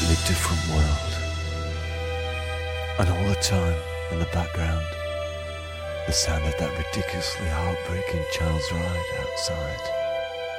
a different world. And all the time, in the background, the sound of that ridiculously heartbreaking child's ride outside.